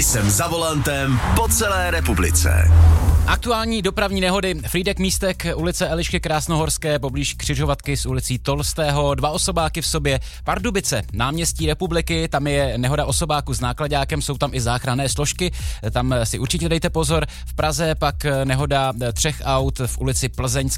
Jsem za volantem po celé republice. Aktuální dopravní nehody. Frýdek Místek, ulice Elišky Krásnohorské, poblíž křižovatky s ulicí Tolstého, 2 osobáky v sobě. Pardubice, náměstí Republiky, tam je nehoda osobáku s nákladákem, jsou tam i záchranné složky, tam si určitě dejte pozor. V Praze pak nehoda 3 aut v ulici Plzeňské.